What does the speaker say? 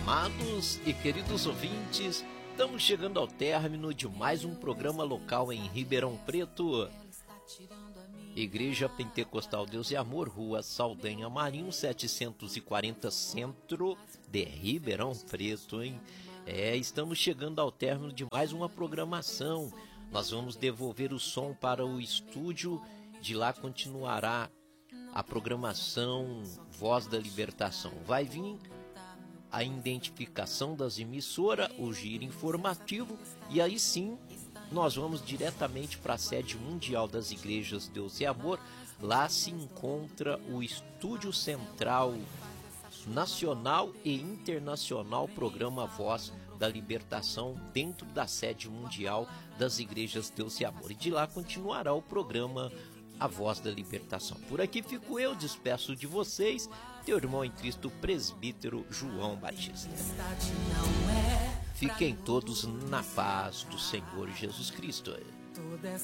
Amados e queridos ouvintes, estamos chegando ao término de mais um programa local em Ribeirão Preto. Igreja Pentecostal Deus e Amor, Rua Saldanha Marinho, 740 Centro de Ribeirão Preto, hein? Estamos chegando ao término de mais uma programação. Nós vamos devolver o som para o estúdio. De lá continuará a programação Voz da Libertação. Vai vir a identificação das emissoras, o giro informativo, e aí sim nós vamos diretamente para a sede mundial das igrejas Deus e Amor. Lá se encontra o estúdio central nacional e internacional, programa Voz da Libertação, dentro da sede mundial das igrejas Deus e Amor. E de lá continuará o programa A Voz da Libertação. Por aqui fico eu, despeço de vocês, teu irmão em Cristo, presbítero João Batista. Fiquem todos na paz do Senhor Jesus Cristo.